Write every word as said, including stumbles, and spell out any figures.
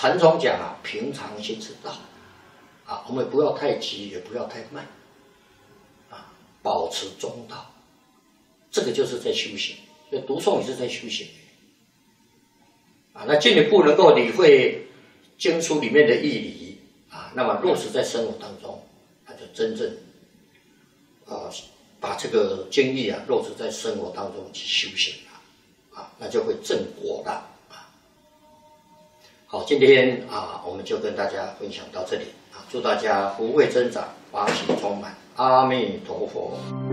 禅宗讲啊，平常心是道啊，我们不要太急，也不要太慢啊，保持中道，这个就是在修行。所以读诵也是在修行啊。那进一步能够理会经书里面的义理啊，那么落实在生活当中，那就真正啊把这个经义啊落实在生活当中去修行了啊，那就会正果了啊。好，今天啊我们就跟大家分享到这里啊，祝大家福慧增长，法喜充满，阿弥陀佛。